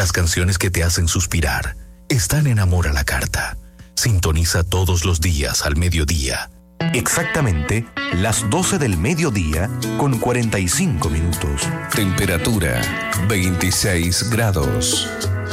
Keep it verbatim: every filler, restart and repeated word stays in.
Las canciones que te hacen suspirar están en Amor a la Carta. Sintoniza todos los días al mediodía. Exactamente las doce del mediodía con cuarenta y cinco minutos. Temperatura veintiséis grados.